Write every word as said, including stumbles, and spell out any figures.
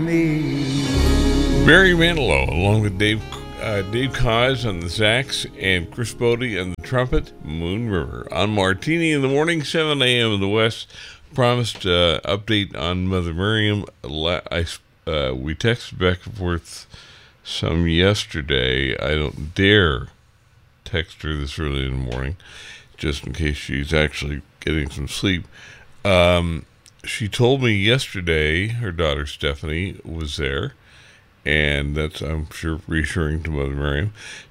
Barry Manilow, along with Dave uh, Dave Koz on the sax and Chris Bodie on the trumpet, Moon River. On Martini in the morning, seven a.m. in the West. Promised uh, update on Mother Miriam. I, uh, we texted back and forth some yesterday. I don't dare text her this early in the morning, just in case she's actually getting some sleep. Um, she told me yesterday her daughter Stephanie was there, and that's, I'm sure, reassuring to Mother Miriam.